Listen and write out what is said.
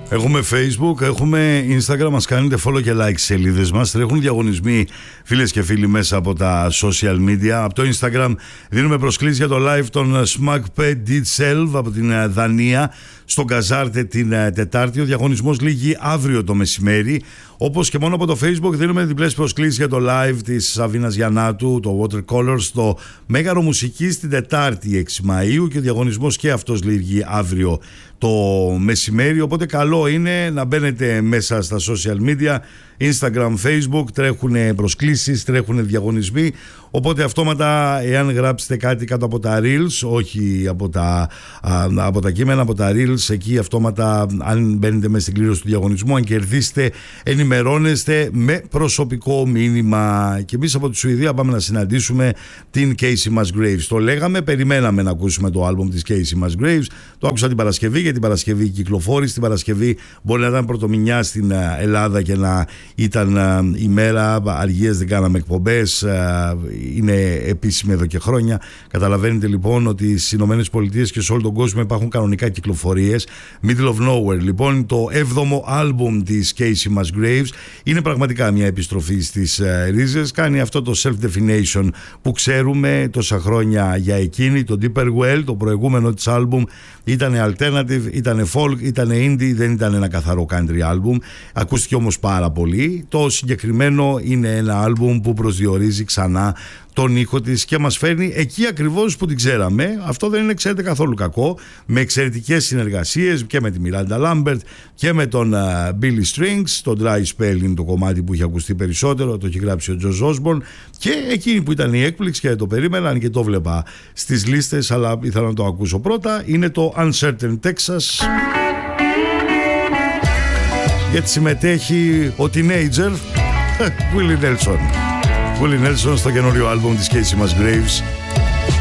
Έχουμε Facebook, έχουμε Instagram, μας κάνετε follow και like σελίδες μας. Τρέχουν διαγωνισμοί, φίλες και φίλοι, μέσα από τα social media. Από το Instagram δίνουμε προσκλήσεις για το live των Smagpet Ditselv από την Δανία στο Γκαζάρτε την Τετάρτη. Ο διαγωνισμός λήγει αύριο το μεσημέρι. Όπως και μόνο από το Facebook δίνουμε διπλές προσκλήσεις για το live της Σαβίνας Γιαννάτου, το Watercolors, στο Μέγαρο Μουσικής την Τετάρτη 6 Μαΐου, και ο διαγωνισμός και αυτός λήγει αύριο το μεσημέρι. Οπότε καλό είναι να μπαίνετε μέσα στα social media, Instagram, Facebook, τρέχουν προσκλήσεις, τρέχουν διαγωνισμοί. Οπότε αυτόματα, εάν γράψετε κάτι κάτω από τα Reels, όχι από τα κείμενα, από τα Reels, εκεί αυτόματα, αν μπαίνετε μέσα στην κλήρωση του διαγωνισμού, αν κερδίσετε, ενημερώνεστε με προσωπικό μήνυμα. Και εμείς από τη Σουηδία πάμε να συναντήσουμε την Casey Musgraves. Το λέγαμε, περιμέναμε να ακούσουμε το άλμπουμ της Casey Musgraves. Το άκουσα την Παρασκευή, γιατί την Παρασκευή κυκλοφόρησε. Την Παρασκευή μπορεί να ήταν πρωτομηνιά στην Ελλάδα και να ήταν η μέρα αργίας, δεν κάναμε εκπομπές. Είναι επίσημη εδώ και χρόνια. Καταλαβαίνετε λοιπόν ότι στις Ηνωμένες Πολιτείες και σε όλο τον κόσμο υπάρχουν κανονικά κυκλοφορίες. Middle of Nowhere λοιπόν, το 7ο άλμπουμ της Casey Musgraves, είναι πραγματικά μια επιστροφή στις ρίζες. Κάνει αυτό το self-definition που ξέρουμε τόσα χρόνια για εκείνη. Το Deeper Well, το προηγούμενο της άλμπουμ, ήταν alternative, ήταν folk, ήταν indie, δεν ήταν ένα καθαρό country άλμπουμ. Ακούστηκε όμως πάρα πολύ. Το συγκεκριμένο είναι ένα άλμπουμ που προσδιορίζει ξανά τον ήχο της και μας φέρνει εκεί ακριβώς που την ξέραμε. Αυτό δεν είναι, ξέρετε, καθόλου κακό. Με εξαιρετικές συνεργασίες και με τη Miranda Lambert και με τον Billy Strings. Το Dry Spell είναι το κομμάτι που είχε ακουστεί περισσότερο, το έχει γράψει ο Josh Osborne. Και εκείνη που ήταν η έκπληξη και το περίμεναν και το βλέπα στις λίστες, αλλά ήθελα να το ακούσω πρώτα, είναι το Uncertain Texas. Γιατί συμμετέχει ο teenager Willie Nelson. Willie Nelson στο καινούριο άλμπουμ της Casey Musgraves.